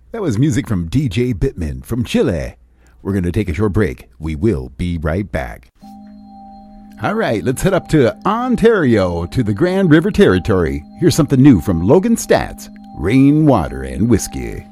That was music from DJ Bittman from Chile. We're going to take a short break. We will be right back. All right, let's head up to Ontario, to the Grand River Territory. Here's something new from Logan Stats, Rainwater and Whiskey.